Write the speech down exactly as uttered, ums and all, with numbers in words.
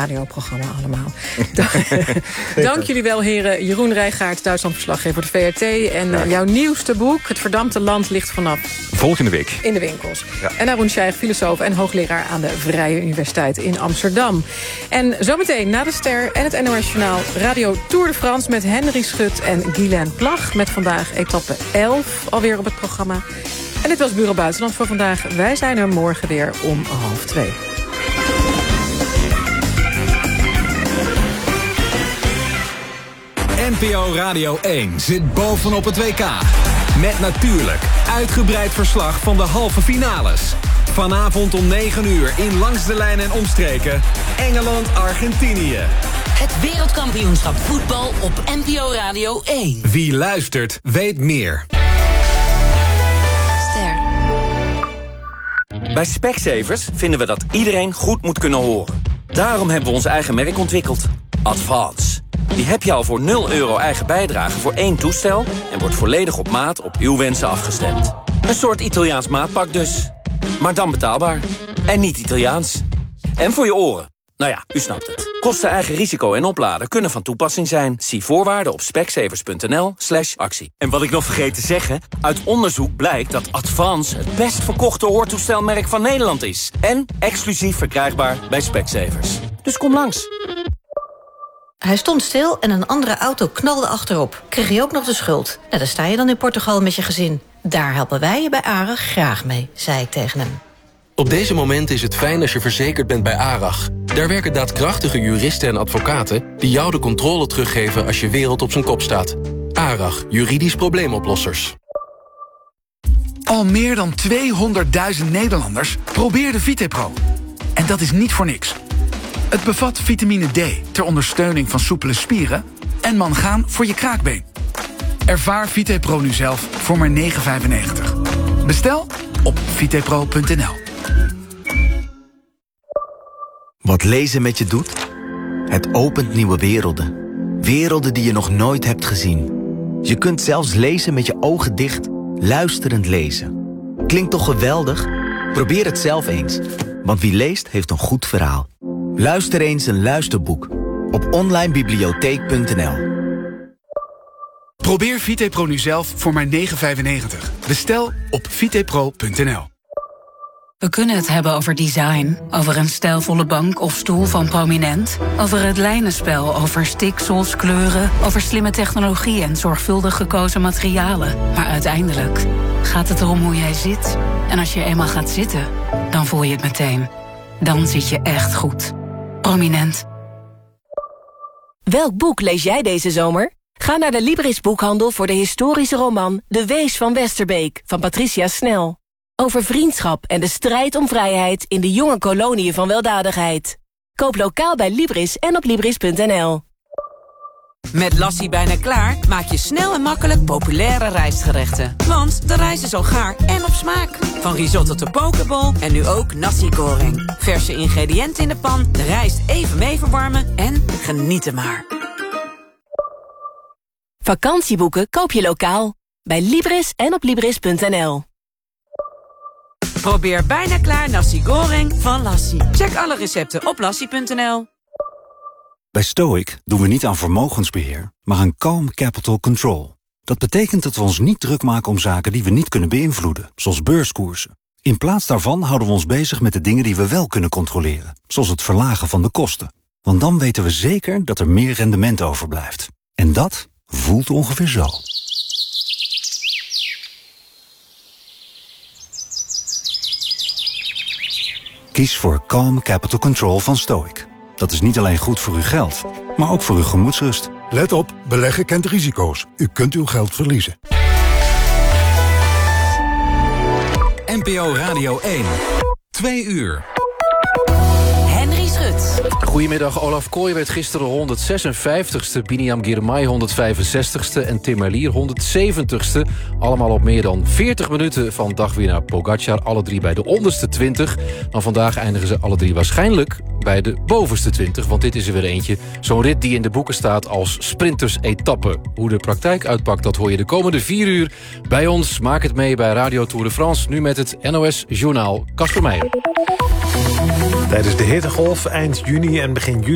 radioprogramma allemaal. Dank jullie wel, heren. Jeroen Rijgaard, Duitsland-verslaggever voor de V R T. En ja. jouw nieuwste boek, Het Verdampte Land, ligt vanaf... volgende week. In de winkels. Ja. En Arun Shaikh, filosoof en hoogleraar aan de Vrije Universiteit in Amsterdam. En zometeen na de Ster en het N O S-journaal Radio Tour de France... met Henry Schut en Guylaine Plag. Met vandaag etappe elf alweer op het programma. En dit was Bureau Buitenland voor vandaag. Wij zijn er morgen weer om half twee. N P O Radio één zit bovenop het W K. Met natuurlijk uitgebreid verslag van de halve finales. Vanavond om negen uur in Langs de Lijn en Omstreken. Engeland-Argentinië. Het wereldkampioenschap voetbal op N P O Radio één. Wie luistert, weet meer. Ster. Bij Specsavers vinden we dat iedereen goed moet kunnen horen. Daarom hebben we ons eigen merk ontwikkeld. Advance. Die heb je al voor nul euro eigen bijdrage voor één toestel... en wordt volledig op maat op uw wensen afgestemd. Een soort Italiaans maatpak dus. Maar dan betaalbaar. En niet Italiaans. En voor je oren. Nou ja, u snapt het. Kosten, eigen risico en opladen kunnen van toepassing zijn. Zie voorwaarden op specsavers.nl slash actie. En wat ik nog vergeet te zeggen... uit onderzoek blijkt dat Advance het best verkochte hoortoestelmerk van Nederland is. En exclusief verkrijgbaar bij Specsavers. Dus kom langs. Hij stond stil en een andere auto knalde achterop. Kreeg je ook nog de schuld? Nou, dan sta je dan in Portugal met je gezin. Daar helpen wij je bij ARAG graag mee, zei ik tegen hem. Op deze momenten is het fijn als je verzekerd bent bij ARAG. Daar werken daadkrachtige juristen en advocaten... die jou de controle teruggeven als je wereld op zijn kop staat. ARAG, juridisch probleemoplossers. Al meer dan tweehonderdduizend Nederlanders probeerden VitePro. En dat is niet voor niks. Het bevat vitamine D ter ondersteuning van soepele spieren... en mangaan voor je kraakbeen. Ervaar VitePro nu zelf voor maar negen vijfennegentig. Bestel op vitepro punt n l. Wat lezen met je doet? Het opent nieuwe werelden. Werelden die je nog nooit hebt gezien. Je kunt zelfs lezen met je ogen dicht, luisterend lezen. Klinkt toch geweldig? Probeer het zelf eens. Want wie leest, heeft een goed verhaal. Luister eens een luisterboek op online bibliotheek punt n l. Probeer VitePro nu zelf voor maar negen vijfennegentig. Bestel op vitepro punt n l. We kunnen het hebben over design, over een stijlvolle bank of stoel van Prominent, over het lijnenspel, over stiksels, kleuren, over slimme technologie en zorgvuldig gekozen materialen. Maar uiteindelijk gaat het erom hoe jij zit. En als je eenmaal gaat zitten, dan voel je het meteen. Dan zit je echt goed. Prominent. Welk boek lees jij deze zomer? Ga naar de Libris boekhandel voor de historische roman De Wees van Westerbeek van Patricia Snel. Over vriendschap en de strijd om vrijheid in de jonge koloniën van weldadigheid. Koop lokaal bij Libris en op libris punt n l. Met Lassie bijna klaar maak je snel en makkelijk populaire rijstgerechten. Want de rijst is al gaar en op smaak. Van risotto tot pokeball en nu ook nasi goreng. Verse ingrediënten in de pan, de rijst even mee verwarmen en genieten maar. Vakantieboeken koop je lokaal. Bij Libris en op libris punt n l. Probeer bijna klaar nasi goreng van Lassie. Check alle recepten op lassie punt n l. Bij Stoic doen we niet aan vermogensbeheer, maar aan calm capital control. Dat betekent dat we ons niet druk maken om zaken die we niet kunnen beïnvloeden, zoals beurskoersen. In plaats daarvan houden we ons bezig met de dingen die we wel kunnen controleren, zoals het verlagen van de kosten. Want dan weten we zeker dat er meer rendement overblijft. En dat voelt ongeveer zo. Kies voor Calm Capital Control van Stoic. Dat is niet alleen goed voor uw geld, maar ook voor uw gemoedsrust. Let op, beleggen kent risico's. U kunt uw geld verliezen. N P O Radio één. Twee uur. Henry Schut. Goedemiddag, Olaf Kooi werd gisteren honderdzesenvijftigste... Biniam Girmay honderdvijfenzestigste en Tim Merlier honderdzeventigste. Allemaal op meer dan veertig minuten van dagwinnaar Pogacar. Alle drie bij de onderste twintig. Maar vandaag eindigen ze alle drie waarschijnlijk bij de bovenste twintig. Want dit is er weer eentje. Zo'n rit die in de boeken staat als sprinters-etappe. Hoe de praktijk uitpakt, dat hoor je de komende vier uur bij ons. Maak het mee bij Radio Tour de France. Nu met het N O S-journaal Kasper Meijer. Tijdens de hittegolf eind juni en begin juli